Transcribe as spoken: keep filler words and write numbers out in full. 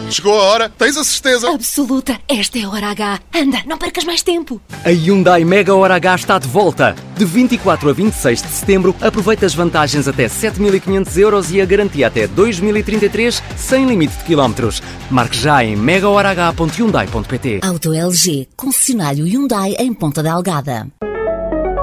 Chegou a hora, tens a certeza? Absoluta, esta é a hora H. Anda, não percas mais tempo. A Hyundai Mega Hora H está de volta. De vinte e quatro a vinte e seis de setembro, aproveita as vantagens até sete mil e quinhentos euros e a garantia até dois mil e trinta e três, sem limite de quilómetros. Marque já em mega hora h ponto hyundai ponto pt. Auto L G, concessionário Hyundai em Ponta Delgada.